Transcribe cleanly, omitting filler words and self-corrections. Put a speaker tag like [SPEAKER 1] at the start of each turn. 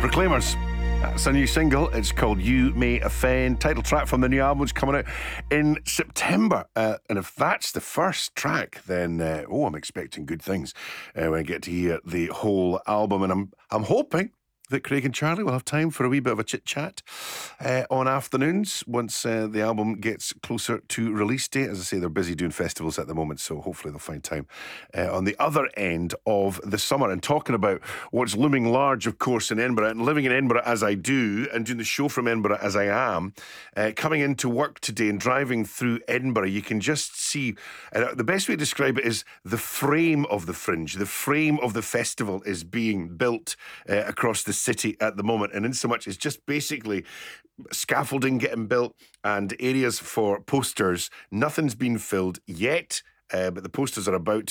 [SPEAKER 1] Proclaimers. That's a new single. It's called You May Offend. Title track from the new album is coming out in September. And if that's the first track, then I'm expecting good things when I get to hear the whole album. And I'm hoping that Craig and Charlie will have time for a wee bit of a chit-chat on afternoons once the album gets closer to release date. As I say, they're busy doing festivals at the moment, so hopefully they'll find time on the other end of the summer. And talking about what's looming large, of course, in Edinburgh, and living in Edinburgh as I do, and doing the show from Edinburgh as I am, coming into work today and driving through Edinburgh, you can just see, the best way to describe it is the frame of the Fringe. The frame of the festival is being built across the city at the moment, and in so much it's just basically scaffolding getting built and areas for posters. Nothing's been filled yet, but the posters are about